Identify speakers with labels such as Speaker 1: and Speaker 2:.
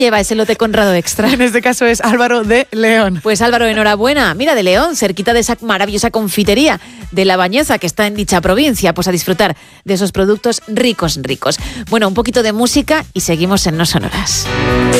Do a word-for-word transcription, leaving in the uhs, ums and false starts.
Speaker 1: lleva ese lote Conrado Extra?
Speaker 2: En este caso es Álvaro de León.
Speaker 1: Pues Álvaro, enhorabuena. Mira, de León, cerquita de esa maravillosa confitería de La Bañeza que está en dicha provincia. Pues a disfrutar de esos productos ricos, ricos. Bueno, un poquito de música y seguimos en No Sonoras.